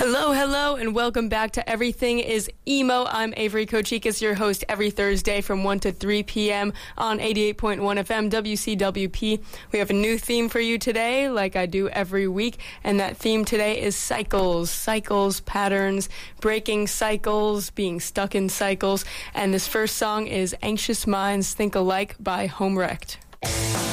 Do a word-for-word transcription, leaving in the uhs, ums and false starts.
Hello, hello, and welcome back to Everything is Emo. I'm Avery Kochikas, your host every Thursday from one to three p.m. on eighty-eight point one F M W C W P. We have a new theme for you today, like I do every week, and that theme today is cycles. Cycles, patterns, breaking cycles, being stuck in cycles. And this first song is Anxious Minds Think Alike by Home Wrecked.